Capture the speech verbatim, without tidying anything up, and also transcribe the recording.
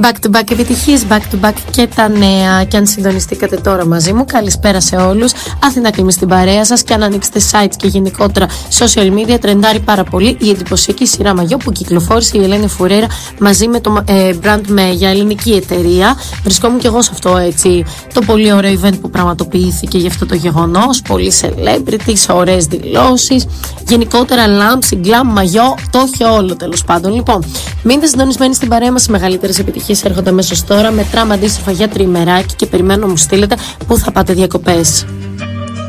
Back to back επιτυχίες, back to back και τα νέα. Και αν συντονιστήκατε τώρα μαζί μου, καλησπέρα σε όλους. Αθηνά Κλίμη στην παρέα σας. Και αν ανοίξετε sites και γενικότερα social media, τρεντάρει πάρα πολύ η εντυπωσιακή σειρά μαγιό που κυκλοφόρησε η Ελένη Φουρέρα μαζί με το ε, brand με για ελληνική εταιρεία. Βρισκόμουν και εγώ σε αυτό, έτσι, το πολύ ωραίο event που πραγματοποιήθηκε για αυτό το γεγονός. Πολλοί celebrities, ωραίες δηλώσεις. Γενικότερα lamps, glam, μαγιό, το είχε όλο τέλος πάντων. Λοιπόν, μείνετε συντονισμένοι στην παρέα μας. Οι μεγαλύτερες επιτυχίες έρχονται αμέσως τώρα με τραμ αντίστροφα για τριημεράκι και περιμένω να μου στείλετε πού θα πάτε διακοπές.